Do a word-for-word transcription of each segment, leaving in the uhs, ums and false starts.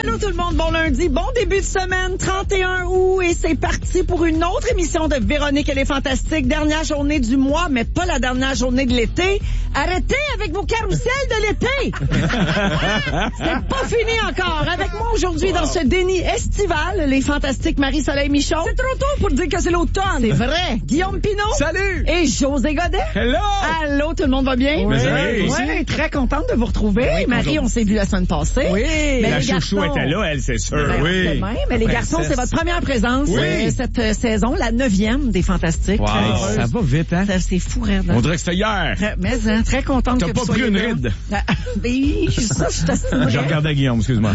Allô tout le monde, bon lundi, bon début de semaine, trente et un août, et c'est parti pour une autre émission de Véronique elle est fantastique. Dernière journée du mois, mais pas la dernière journée de l'été. Arrêtez avec vos carousels de l'été! C'est pas fini encore. Avec moi aujourd'hui dans ce déni estival, les fantastiques Marie-Soleil Michon. C'est trop tôt pour dire que c'est l'automne. C'est vrai. Guillaume Pinault. Salut! Et José Godet. Hello! Allô, tout le monde va bien? Oui. Oui, oui, très contente de vous retrouver. Oui, Marie, on s'est vu la semaine passée. Oui. Mais la les chouchou garçons, était là, elle, c'est sûr. Ben, oui. Même, mais les garçons, c'est votre première présence oui. euh, cette euh, saison, la neuvième des Fantastiques. Wow. Très Ça va vite, hein? Ça, c'est fou, raide. On dirait que c'était hier. Très, mais hein, très contente T'as que pas vous soyez pris une là. ride? Ben, ça, je t'assure. Je regardais Guillaume, excuse-moi.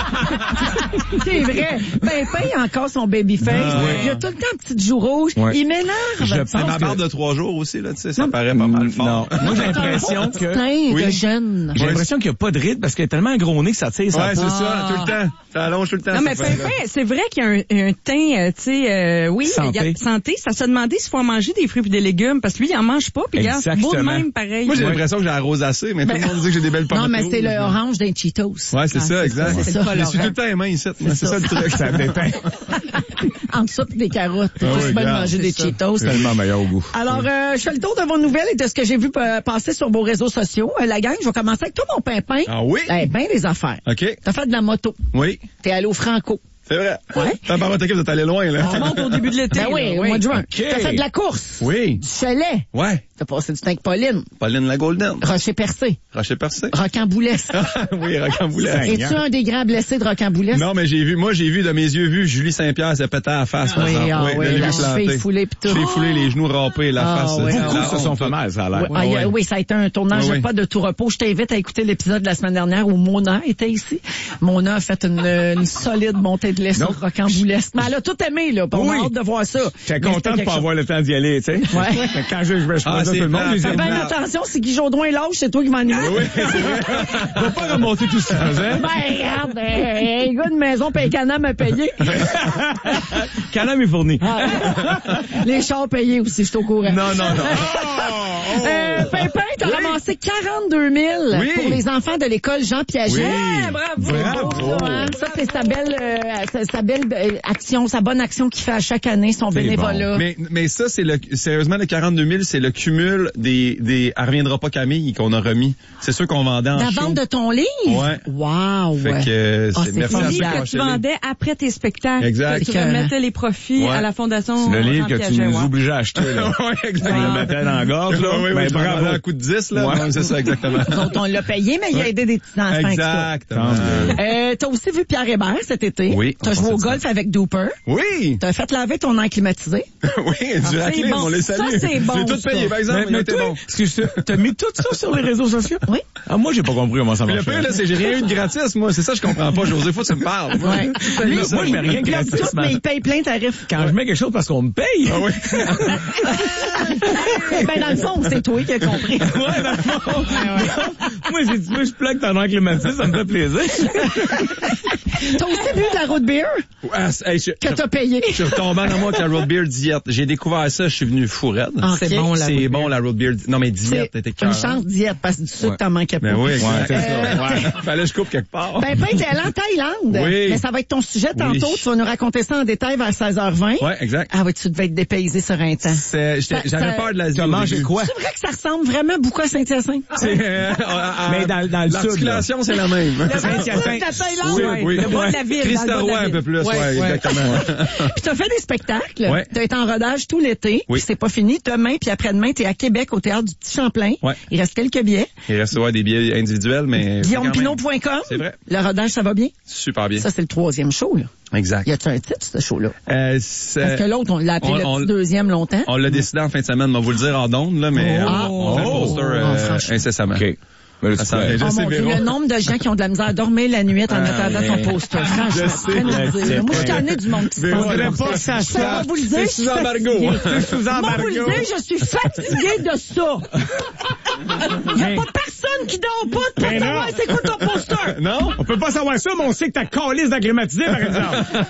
C'est vrai. Ben, paye encore son babyface. Ah, oui. Il a tout le temps une petite joue rouge. Oui. Il m'énerve. Je C'est ma pense barre que... de trois jours aussi, là, tu sais, ça paraît pas mal fort. Non. Moi, j'ai l'impression que... Teint Oui. de jeune. J'ai l'impression qu'il n'y a pas de ride parce qu'il est tellement gros nez que ça tire sa Ouais, peau. c'est ça, tout le temps. Ça allonge tout le temps. Non, mais ça fait- Pimpin, c'est vrai qu'il y a un, un teint, euh, tu sais, euh, oui, Santé. il y a santé. Ça se demandait s'il faut manger des fruits et des légumes, parce que lui, il en mange pas, puis regarde, beau de Exactement. même, pareil. Moi, j'ai Ouais. l'impression que j'ai arrosé assez, mais tout le monde dit que j'ai des belles pommes. Non, mais c'est le orange d'un Cheetos. Ouais, c'est Ah, ça, exact. C'est ça. Je suis tout le temps aimant ici. moi, C'est ça le truc. Ça déteint. Entre ça et des carottes. C'est Ah oui, aussi bien de regarde, manger c'est des ça. Cheetos. C'est tellement meilleur au goût. Alors, euh, je fais le tour de vos nouvelles et de ce que j'ai vu euh, passer sur vos réseaux sociaux. Euh, la gang, je vais commencer avec toi, mon pimpin. Ah oui? Eh ben des affaires. OK. T'as fait de la moto. Oui. T'es allé au Franco. C'est vrai. Ouais. T'as pas votre équipe de allé loin, là. On monte au début de l'été. Ben oui, là, au mois de juin. OK. T'as fait de la course. Oui. Du chalet. Ouais. T'as passé du temps avec Pauline. Pauline la Golden. Rocher-Percé. Rocher-Percé. Rocambouillet. Oui, Rocambouillet. Es-tu un des grands blessés de Rocambouillet? Non, mais j'ai vu, moi, j'ai vu de mes yeux vus Julie Saint-Pierre se péter à la face. par Oui, exemple. ah oui, de la lui cheville planter. foulée pis tout. Cheville foulée, les genoux râpés, la Ah, face. oui. euh, Beaucoup la se sont honte. fait mal, ça a l'air. Ah, il y a- oui, ça a été un tournage Oui, oui. pas de tout repos. Je t'invite à écouter l'épisode de la semaine dernière où Mona était ici. Mona a fait une, une solide montée de lait sur Donc, Rocambouillet. Mais elle a tout aimé, là. Puis on Oui. a hâte de voir ça. J'étais Mais content c'était de quelque pas chose. avoir le temps d'y aller, tu sais. Ouais. Mais quand je, je, je, je Ah, faisais c'est tout le monde, plate. les Fais amis. bien attention, si Guy Jourdain est lâche, c'est toi qui vas en Oui, c'est vrai. Je vais pas remonter tout ce qu'il faisait. Ben, regarde, euh, un gars de maison paye Canam à payer. Canam est fourni. Ah, les chars payés aussi, je suis au courant. Non, non, non. Euh, Pimpin, t'as ramassé quarante-deux mille Oui. pour les enfants de l'école Jean Piaget. Oui. Ouais, bravo! Bravo. Ça, hein. Ça, c'est sa belle, euh, sa, sa belle euh, action, sa bonne action qu'il fait à chaque année, son C'est bénévolat. Mais, mais ça, c'est le, sérieusement, le quarante-deux mille, c'est le cumul des, des, elle reviendra pas Camille qu'on a remis. C'est ceux qu'on vendait en La show. vente de ton livre? Ouais. Wow! Fait que, euh, Ah, c'est, c'est merci à Le ceux livre qui ont que tu acheté. vendais après tes spectacles. Exact. Tu remettais les profits Ouais. à la fondation. C'est le livre Jean que tu Piaget, nous ouais. obligeais à acheter, là. Ouais, Tu exact. le mettais dans la gorge, là. Oui, oui, Ben, je bravo. bravo. Un coup de dix, là. Ouais. Ouais, c'est ça, exactement. Nous autres, on l'a payé, mais il a aidé des petits enfants avec ça. Exactement. Euh, t'as aussi vu Pierre Hébert cet été. Oui, T'as on joué au pensait de golf avec Dooper. Oui. T'as fait laver ton air climatisé. Oui, du raclette, bon. on les Ça, salue. c'est bon, J'ai tout ça. payé, par exemple. Mais, il mais était toi, bon. excuse, t'as mis tout ça sur les réseaux sociaux? Oui. Ah, moi, j'ai pas compris comment ça Mais le marche. pire, là, c'est que j'ai rien eu de gratis, moi. C'est ça, je comprends pas. José, faut que tu me parles. Ouais. Lui, Lui, moi, je mets rien il gratis, tout, man. mais il paye plein tarif. Quand je mets quelque chose parce qu'on me paye. Ah oui. Ben, dans le fond, c'est toi qui as compris. Ouais, dans le fond. Moi, j'ai dit, moi, je plaque ton air climatisé, ça me fait plaisir. T'as aussi bu de la root beer Ah, c'est- hey, je, que t'as payé. je suis retombé en amour avec la road beer diète. J'ai découvert ça, je suis venu fou raide. Ah, C'est ok. bon, la C'est bon, la road beer. di- Non, mais diète, C'est t'étais une cœur. chance diète parce que du sucre, Ouais. t'en manquais pas. Ben oui, Ouais, c'est exact. ça. Ouais. Fallait que je coupe quelque part. Ben, ben, t'es allé en Thaïlande. Oui. Mais ça va être ton sujet tantôt. Oui. Tu vas nous raconter ça en détail vers seize heures vingt. Ouais, exact. Ah oui, tu devais être dépaysé sur un temps. C'est- j'étais- Ça- J'avais ça- peur de l'Asie. Tu as au mangé début. quoi? C'est vrai que ça ressemble vraiment beaucoup à Saint-Hyacinthe. C'est, euh, à- à- Mais dans- dans le sud, l'articulation, c'est la même. Saint-Hyacinthe. La Thaïlande. Oui, ouais. oui. Le bas de la ville. Christ dans le bas de la Roy un ville. peu plus, ouais, ouais. exactement. Puis t'as fait des spectacles. Ouais. T'as été en rodage tout l'été. Oui. Puis c'est pas fini. Demain puis après-demain, t'es à Québec au Théâtre du Petit Champlain. Ouais. Il reste quelques billets. Il reste ouais, des billets individuels, mais... Guillaume Pinot point com. C'est vrai. Le rodage, ça va bien? Super bien. Ça, c'est le troisième show, là. Exact. Y a-tu un titre, ce show-là? Euh, c'est- Parce que l'autre, on l'a appelé on- le on- petit deuxième longtemps. On l'a décidé en fin de semaine, on va vous le dire en ondes, là, mais Oh. euh, on fait le Oh. poster euh, Oh, franchement. incessamment. OK. Mais là, Ça tu s'en fais- vient. Je Oh sais, mon Dieu, Véro. le nombre de gens qui ont de la misère à dormir la nuit en attendant ton poster. Franchement, Je sais, c'est pas nous je dire. sais. Moi, je suis tannée du monde qui se Véro, passe. on dirait pas que ça Je peux pas vous le dire. C'est je suis sous embargo. fatiguée. C'est sous Moi, vous le embargo. dire, je suis fatiguée de ça. Il n'y a pas personne personne qui dort pas de Ben non. savoir c'est quoi ton poster. Non? On peut pas savoir ça, mais on sait que ta calice d'acclimatisé, par exemple.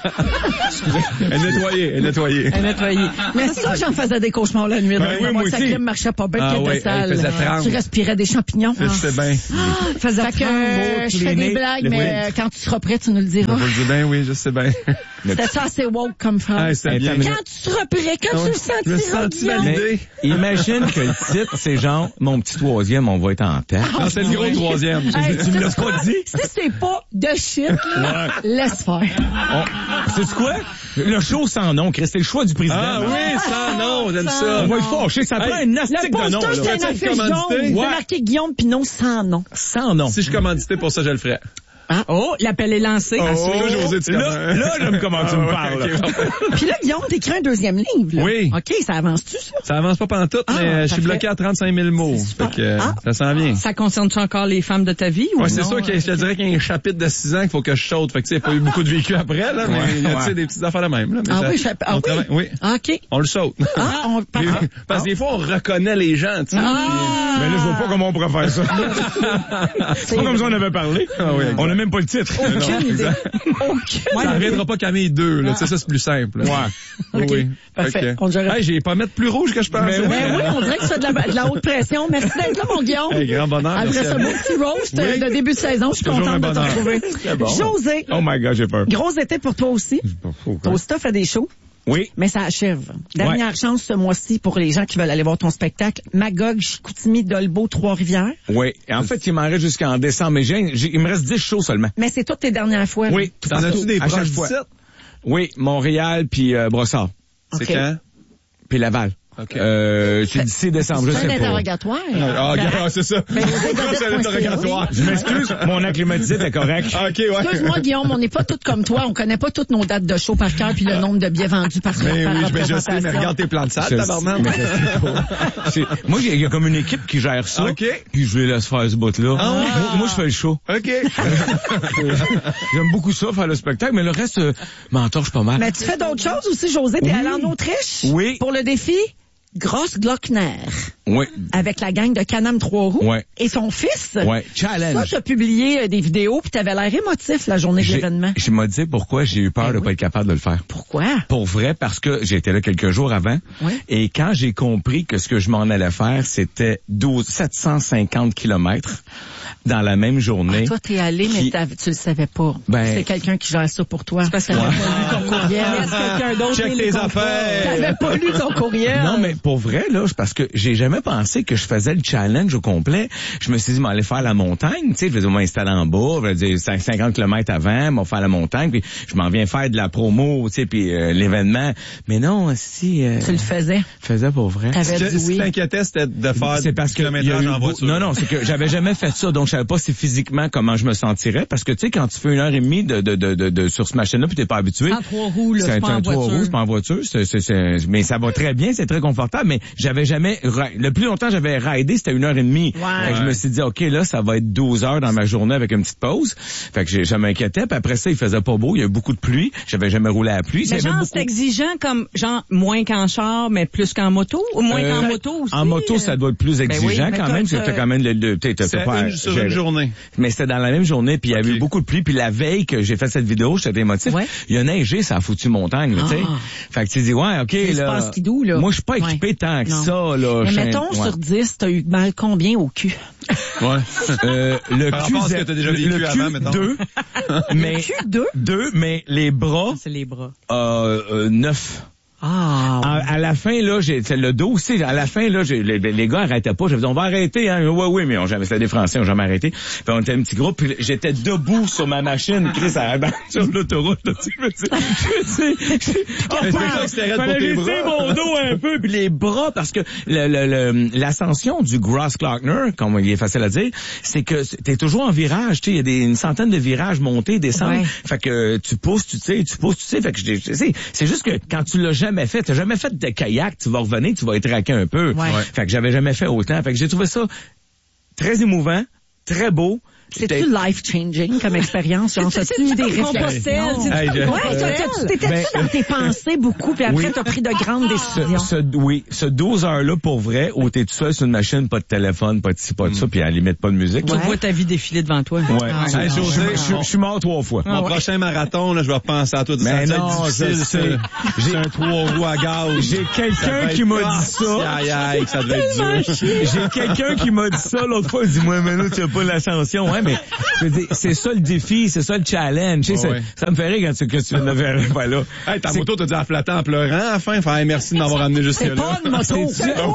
Elle est nettoyée, elle est nettoyée. À nettoyer. Mais ça, j'en faisais des cauchemars la nuit. Ben oui, moi ça aussi. crème marchait pas bien, Ah qu'il était oui, sale. elle faisait trempe. Tu respirais des champignons. Je sais bien. Faisait fait que, euh, je fais des blagues, le- mais oui. euh, quand tu seras prêt, tu nous le Je diras. vous le dis bien, oui, je sais bien. C'était ça assez woke comme phrase. Ah, c'était bien. Quand tu seras prêt, quand tu le Je me sentiras senti bien. validé. Imagine que le titre, c'est genre, mon petit troisième, on va être en paix. Non, c'est le gros troisième. Hey, Tu me l'as si- pas dit? Si c'est pas de shit, là, laisse faire. C'est quoi? Le show sans nom, Chris, c'est le choix du président. Ah oui, ça, non, j'aime ça. On va être fâché, ça prend un Le astique de nom, poster, c'est là. une Tu as affiche commandité? jaune. C'est Ouais. marqué Guillaume Pinot sans nom. Sans nom. Si je commandité pour ça, je le ferais. Oh, l'appel est lancé. Ah, c'est là, José, tu Là, commences. là, j'aime comment tu Ah, me ouais, parles. ok, bon. Puis là, Guillaume, t'écris un deuxième livre. Là. Oui. OK, ça avance-tu, ça? Ça avance pas pendant tout, Ah, mais euh, je suis parfait. bloqué à trente-cinq mille mots. C'est super. Fait que, euh, Ah. ça s'en vient. Ça concerne-tu encore les femmes de ta vie ou Ouais, c'est non? sûr que je te dirais qu'il y a un chapitre de six ans qu'il faut que je saute. Fait que, tu sais, il n'y a pas eu beaucoup de vécu après, là, mais il y a, tu sais, des petites affaires de même, là. Mais Ah ça- oui, je fais- ah on oui? travaille- oui. Ah, OK. On le saute. Ah, on Mais- parle. Parce que des fois, on reconnaît les gens, tu sais. Ah! Mais là, je vois pas comment on pourrait faire ça. C'est pas comme ça on avait parlé. Ah oui, exact. On n'a même pas le titre. Aucune idée. exact. Aucune Ça ne idée. reviendra pas Camille deux, là. Tu sais, ça, c'est plus simple. Ouais. Oui, OK. oui. Parfait. Fait que- On dirait- Hey, j'ai pas mettre plus rouge que je pensais. Mais Ben oui, on dirait que tu fais de la, de la haute pression. Merci d'être là, mon Guillaume. Hey, grand bonheur. Après merci ce à beau vous. petit roast Oui. de début de saison, je suis Toujours contente un de te bonheur. retrouver. C'est bon. José, Oh my God, j'ai peur. gros été pour toi aussi. Toi aussi, t'as fait des shows. Oui. Mais ça achève. Dernière chance ce mois-ci pour les gens qui veulent aller voir ton spectacle. Magog, Chicoutimi, Dolbeau, Trois-Rivières. Oui. Et en fait, il m'en reste jusqu'en décembre. Mais j'ai, j'ai- il me reste dix shows seulement. Mais c'est toutes tes dernières fois. Oui. Tout T'en partout. as-tu des À chaque proches fois. d'ici? Oui, Montréal puis euh, Brossard. C'est OK. quand? Puis Laval. OK. Euh, c'est d'ici décembre, je C'est un sais pas. interrogatoire. Ah, Ben, regarde, c'est ça. ben, Pourquoi c'est un interrogatoire? Je m'excuse, mon acclimatisé était correct. Ah, OK, ouais. Excuse-moi, Guillaume, on n'est pas tous comme toi. On connaît pas toutes nos dates de show par cœur puis le nombre de billets vendus par, Mais par oui, je- mais je sais, mais représentation. regarde tes plans de salle, Je- tabarnak. mais je sais pas. C'est- Moi, il y a comme une équipe qui gère ça. OK. Puis je les laisse faire ce bout-là. Ah. Moi, moi, je fais le show. OK. J'aime beaucoup ça, faire le spectacle, mais le reste, euh, m'entorche pas mal. Mais tu fais d'autres choses aussi, José. T'es Oui. allé en Autriche. Oui. Pour le défi Grosse Glockner. Oui. Avec la gang de Canam Trois-Roues. Ouais. Et son fils. Ouais. Ça, Challenge. t'as publié euh, des vidéos puis t'avais l'air émotif la journée de J'ai- l'événement. Je me dis pourquoi j'ai eu peur Ben de oui. pas être capable de le faire. Pourquoi? Pour vrai, parce que j'étais là quelques jours avant. Oui. Et quand j'ai compris que ce que je m'en allais faire, c'était douze, sept cent cinquante kilomètres dans la même journée. Ah, toi, t'es allé, mais Qui- t'avais- tu le savais pas. Ben- C'est quelqu'un qui gère ça pour toi. parce que- T'avais pas lu ton courriel. quelqu'un d'autre Check qui les tes comprend. affaires. T'avais pas lu ton courriel. Non, mais pour vrai, là, c'est parce que j'ai jamais pensé que je faisais le challenge au complet. Je me suis dit, m'aller faire la montagne, tu sais, je vais dire, m'installer en bas, je vais dire, cinquante kilomètres avant, m'en faire la montagne, puis je m'en viens faire de la promo, tu sais, puis euh, l'événement. Mais non, si, euh, Tu le faisais. je faisais pour vrai. T'avais Ce dit que- ce qui oui. t'inquiétait, c'était de faire C'est parce du que il y a kilométrage eu en beau- voiture. Non, non, c'est que j'avais jamais fait ça, donc je savais pas si physiquement comment je me sentirais, parce que tu sais, quand tu fais une heure et demie de, de, de, de, de- sur ce machine-là, puis t'es pas habitué. En trois roues, là, C'est c'est pas un en trois voiture. roues, c'est pas en voiture, c'est, c'est, c'est- mais ça va très bien, c'est très confortable, mais j'avais jamais, ra- le plus longtemps j'avais raidé, c'était une heure et demie. Ouais. Fait que je me suis dit, OK, là, ça va être douze heures dans ma journée avec une petite pause. Fait que j'ai- je m'inquiétais, puis après ça, il faisait pas beau, il y a eu beaucoup de pluie, j'avais jamais roulé à la pluie. Mais Il y avait genre, beaucoup- c'est exigeant comme, genre, moins qu'en char, mais plus qu'en moto? Ou moins Euh, qu'en moto aussi? En moto, ça doit être plus Ben oui, exigeant mais quand t'as- même, parce que t'as- t'as quand même le, le t'as- t'as C'était pas une, sur gérer. une journée. Mais c'était dans la même journée, puis il y avait Ok. eu beaucoup de pluie, puis la veille que j'ai fait cette vidéo, j'étais émotif. Ouais. Il a neigé, ça a foutu montagne, là, tu sais. Ah. Fait que tu dis, ouais, OK, Il se là. passe skidoo, là. Moi, je suis pas Ouais. équipé tant que Non. ça, là. Mais Je- mettons, ouais. sur dix, t'as eu mal combien au cul? Ouais. Euh, le Par cul, rapport à ce que t'as déjà vécu le avant, cul, mettons. deux. mais, Cul deux? deux, mais les bras, C'est les bras. euh, euh, neuf. Ah. À, à la fin, là, j'ai c'est le dos aussi. À la fin, là, j'ai, les, les gars arrêtaient pas. J'ai dit, on va arrêter, hein. Ouais, oui, mais on jamais, c'était des Français, on jamais arrêté. Puis on était un petit groupe, puis j'étais debout sur ma machine, Chris, à la sur l'autoroute, là, tu sais, je me dis, je me dis, je- Mais c'est ça que c'était raide pour fallait tes laisser bras. mon dos un peu, puis les bras, parce que le, le, le- l'ascension du Grossglockner, comme il est facile à dire, c'est que t'es toujours en virage, tu sais, il y a des, une centaine de virages montés, descendre. Ouais. Fait que tu pousses, tu sais, tu pousses, tu sais, fait que je, je sais, c'est juste que quand tu l'as jamais fait, t'as jamais fait de kayak, tu vas revenir, tu vas être raqué un peu. Ouais. Fait que j'avais jamais fait autant. Fait que j'ai trouvé ça très émouvant, très beau, C'est-tu life-changing comme expérience? Genre, t'as-tu des réflexions? Hey, je... Ouais, t'étais-tu ben, dans tes pensées beaucoup, puis après, oui. t'as pris de grandes décisions? Ce, ce, oui, ce douze heures-là, pour vrai, où t'es tout seul sur une machine, pas de téléphone, pas de ci, pas de ça, puis à la limite, pas de musique. Tu ouais. vois ta vie défiler devant toi. Ouais. Ah, hey, José, je suis mort trois fois. Mon ah, ouais. prochain marathon, là, je vais penser à toi. Mais ça non, c'est j'ai un trois roues à gaz. J'ai quelqu'un qui m'a dit ça. Aïe, aïe, ça devait être dur. J'ai quelqu'un qui m'a dit ça l'autre fois. Dis-moi, mais non, tu as pas l'ascension. Ouais, mais je veux dire, c'est ça le défi, c'est ça le challenge. Tu sais, oh, ouais. ça, ça me fait rire quand tu, que tu viens de le faire. Pas là. Hey, ta moto, t'as dû la flatter en pleurant à la fin. Enfin, merci de m'avoir amené jusque là. C'est pas une moto.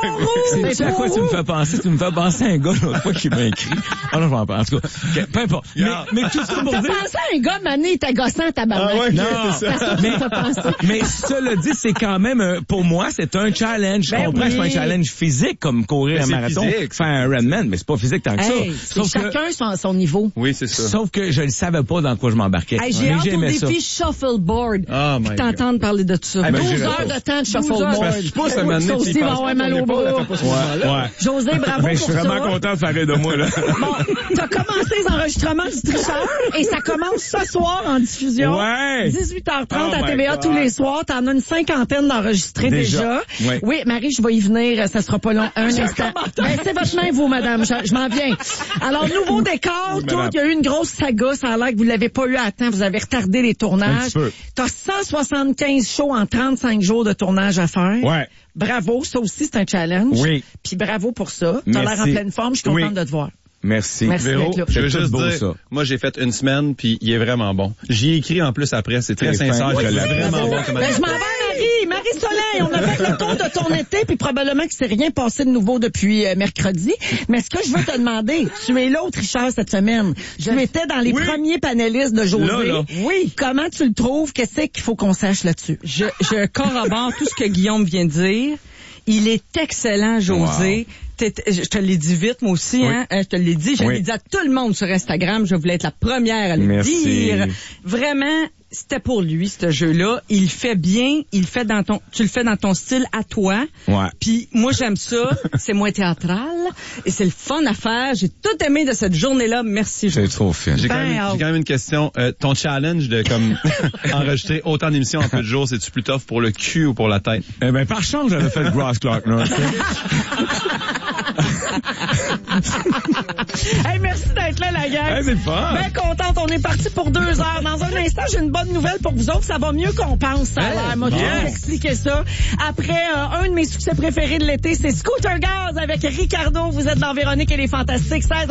C'est à quoi tu me fais penser? Tu me fais penser à un gars l'autre fois qui m'a écrit. Ah non, je m'en pense. En tout cas, okay, peu importe. Mais, mais tout ça pour dire... T'as pensé à un gars, mané, t'as gossant, ta barbe. Ah ouais, non. c'est ça. Mais, mais cela dit, c'est quand même, pour moi, c'est un challenge. Je ben comprends, oui. c'est pas un challenge physique comme courir mais un marathon, physique. faire un Redman, mais c'est pas physique tant que hey, ça. Sauf chacun que, son, son niveau. Oui, c'est ça. Sauf que je ne savais pas dans quoi je m'embarquais. Hey, j'ai hâte au défi ça. shuffleboard. Oh my God. T'entendre parler de ça. Hey, ben, douze heures de temps de shuffleboard. Je pense à Ça aussi va avoir mal au bras. Ouais. José, bravo ben, pour je suis ça. vraiment content de faire rire de moi, là. Bon, t'as commencé les enregistrements du tricheur et ça commence ce soir en diffusion. Ouais. dix-huit heures trente Oh à T V A tous les soirs. T'en as une cinquantaine d'enregistrés déjà. déjà. Ouais. Oui, Marie, je vais y venir. Ça sera pas long. Un instant. Ben, c'est votre main, vous, madame. Je, je m'en viens. Alors, nouveau décor, oui, tout. Il y a eu une grosse saga. Ça a l'air que vous l'avez pas eu à temps. Vous avez retardé les tournages. T'as cent soixante-quinze shows en trente-cinq jours de tournage à faire. Ouais. Bravo. Ça aussi, c'est un challenge. Oui. Puis bravo pour ça. T'as l'air en pleine forme. Je suis contente oui. de te voir. Merci. Merci Véro, je veux juste beau, dire, ça. moi j'ai fait une semaine puis il est vraiment bon. J'y ai écrit en plus après, c'est très sincère, fin, je oui, l'ai vraiment bon. Ben, je m'en vais à Marie, Marie Soleil. On a fait le tour de ton été puis probablement que c'est rien passé de nouveau depuis euh, mercredi. Mais ce que je veux te demander, tu es là au tricheur cette semaine. Tu étais dans les oui. premiers panélistes de José. Là, là. Oui. Comment tu le trouves? Qu'est-ce qu'il faut qu'on sache là-dessus? Je, je corrobore tout ce que Guillaume vient de dire. Il est excellent, José. Wow. Je te l'ai dit vite, moi aussi, oui. hein. Je te l'ai dit. Je oui. l'ai dit à tout le monde sur Instagram. Je voulais être la première à le Merci. dire. Vraiment, c'était pour lui, ce jeu-là. Il fait bien. Il fait dans ton, tu le fais dans ton style à toi. Ouais. Puis moi, j'aime ça. C'est moins théâtral. Et c'est le fun à faire. J'ai tout aimé de cette journée-là. Merci, José. C'est trop fin. J'ai quand, même, j'ai quand même une question. Euh, ton challenge de comme enregistrer autant d'émissions en peu de jours, c'est-tu plus tough pour le cul ou pour la tête? Eh ben, par chance, j'avais fait le Grass Clark, non? Hey, merci d'être là, la gang. Hey, c'est fun. Bien contente. On est parti pour deux heures. Dans un instant, j'ai une bonne nouvelle pour vous autres. Ça va mieux qu'on pense. Ça a l'air. Moi, je vais vous expliquer ça. Après, euh, un de mes succès préférés de l'été, c'est Scooter Gaz avec Ricardo. Vous êtes dans Véronique et les Fantastiques. seize